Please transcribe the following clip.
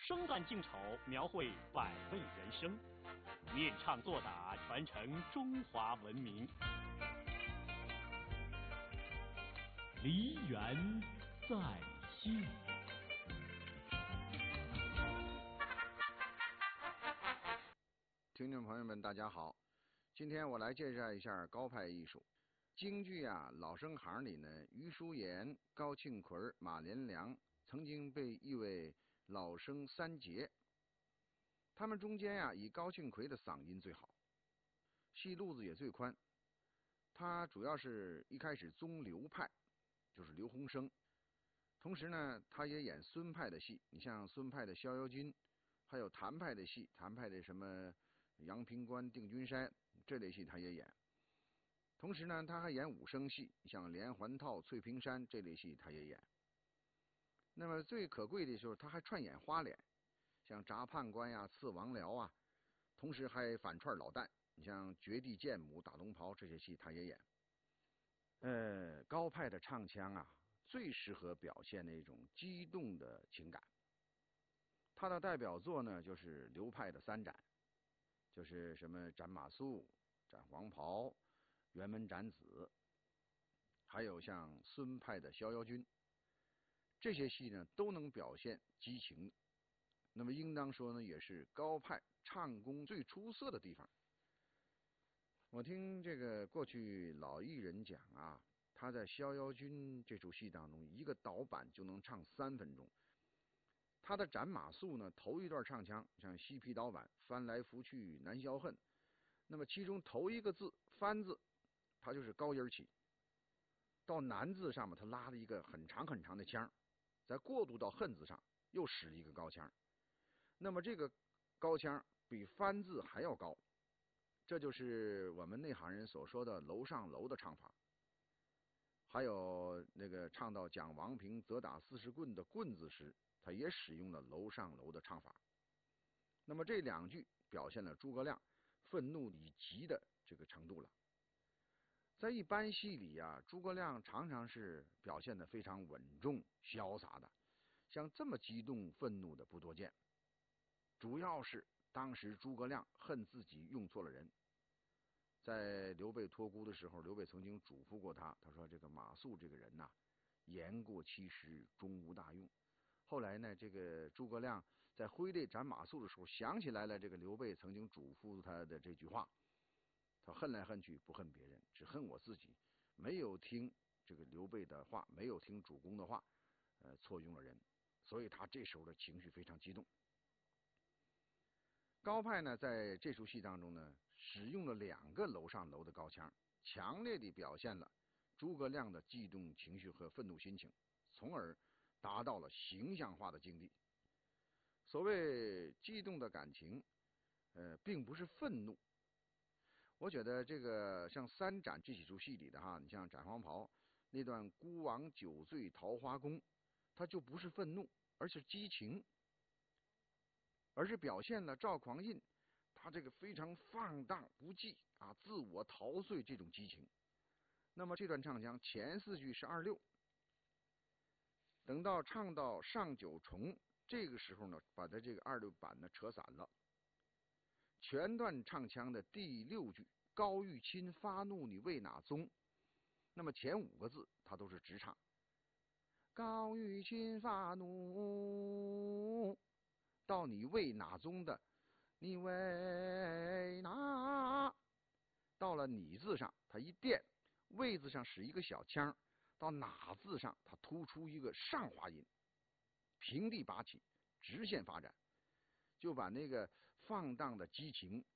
生旦净丑，描绘百味人生，念唱作打，传承中华文明。梨园在线。 听众朋友们，大家好，今天我来介绍一下高派艺术。京剧老生行里呢，余叔岩、高庆奎、马连良曾经被誉为老生三杰。他们中间以高庆奎的嗓音最好，戏路子也最宽。他主要是一开始宗刘派，就是刘洪生，同时呢，他也演孙派的戏，你像孙派的《逍遥津》，还有谭派的戏，谭派的什么阳平关、定军山这类戏他也演。同时呢，他还演武生戏，像连环套、翠屏山这类戏他也演。那么最可贵的就是他还串演花脸，像铡判官刺王僚同时还反串老旦，你像绝地剑母、打龙袍这些戏他也演。高派的唱腔最适合表现那种激动的情感。他的代表作呢，就是刘派的三斩，就是什么斩马谡、斩黄袍、辕门斩子，还有像孙派的《逍遥津》，这些戏呢都能表现激情。那么应当说呢，也是高派唱功最出色的地方。我听这个过去老艺人讲他在《逍遥津》这出戏当中，一个倒板就能唱3分钟。他的斩马谡呢，头一段唱腔像西皮倒板，翻来覆去难消恨。那么其中头一个字翻字，它就是高音起，到难字上面他拉了一个很长很长的腔，再过渡到恨字上又使了一个高腔。那么这个高腔比翻字还要高，这就是我们内行人所说的楼上楼的唱法。还有那个唱到讲王平责打40棍的棍字时，他也使用了楼上楼的唱法。那么这2句表现了诸葛亮愤怒已极的这个程度了。在一般戏里诸葛亮常常是表现得非常稳重潇洒的，像这么激动愤怒的不多见。主要是当时诸葛亮恨自己用错了人。在刘备托孤的时候，刘备曾经嘱咐过他，他说这个马谡这个人言过其实，终无大用。后来呢，这个诸葛亮在挥泪斩马谡的时候，想起来了这个刘备曾经嘱咐他的这句话，他恨来恨去不恨别人，只恨我自己没有听这个刘备的话，没有听主公的话，错用了人，所以他这时候的情绪非常激动。高派呢，在这出戏当中呢，使用了2个楼上楼的高腔，强烈地表现了诸葛亮的激动情绪和愤怒心情，从而达到了形象化的境地。所谓激动的感情，并不是愤怒。我觉得这个像三斩这几出戏里的你像斩黄袍那段孤王酒醉桃花宫，它就不是愤怒，而是激情，而是表现了赵匡胤他这个非常放荡不羁自我陶醉这种激情。那么这段唱腔前4句是2/6，等到唱到上九重，这个时候呢，把它这个2/6板呢扯散了。全段唱腔的第6句高玉卿发怒你为哪宗，那么前5个字它都是直唱。高玉卿发怒到你为哪宗的你为哪，到了你字上它一垫，位字上使一个小腔，到哪字上它突出一个上滑音，平地拔起，直线发展，就把那个放荡的激情